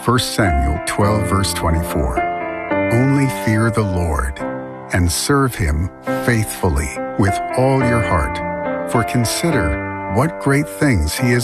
1 Samuel 12, verse 24. Only fear the Lord and serve him faithfully with all your heart. For consider what great things he has